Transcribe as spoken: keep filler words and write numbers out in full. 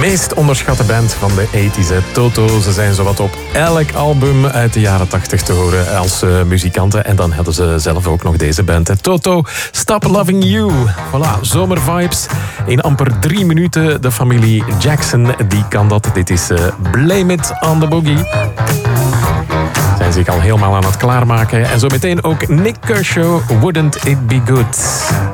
meest onderschatte band van de tachtiger jaren. Toto, ze zijn zowat op elk album uit de jaren tachtig te horen als uh, muzikanten. En dan hadden ze zelf ook nog deze band. Hè. Toto, Stop Loving You. Voilà, zomervibes. In amper drie minuten de familie Jackson, die kan dat. Dit is uh, Blame It on the Boogie. Zijn zich al helemaal aan het klaarmaken. En zo meteen ook Nick Kershaw, Wouldn't It Be Good.